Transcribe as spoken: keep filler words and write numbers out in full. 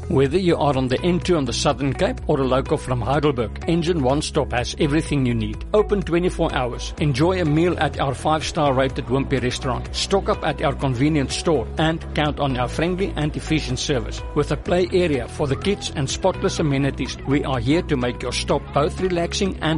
Whether you are on the N two on the Southern Cape or a local from Heidelberg, Engine One Stop has everything you need. Open twenty-four hours. Enjoy a meal at our five-star rated Wimpy restaurant. Stock up at our convenience store and count on our friendly and efficient service. With a play area for the kids and spotless amenities, we are here to make your stop both relaxing and